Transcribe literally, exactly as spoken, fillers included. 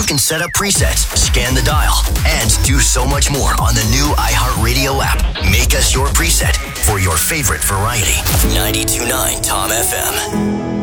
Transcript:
can set up presets, scan the dial, and do so much more on the new iHeartRadio app. Make us your preset for your favorite variety. ninety-two point nine Tom F M.